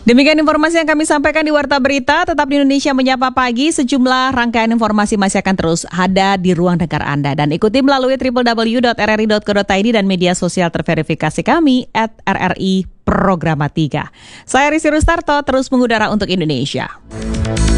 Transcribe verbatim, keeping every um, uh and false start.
Demikian informasi yang kami sampaikan di Warta Berita. Tetap di Indonesia Menyapa Pagi. Sejumlah rangkaian informasi masih akan terus ada di ruang dengar Anda. Dan ikuti melalui w w w dot r r i dot co dot i d dan media sosial terverifikasi kami at R R I Programa tiga. Saya Risi Rustarto, terus mengudara untuk Indonesia.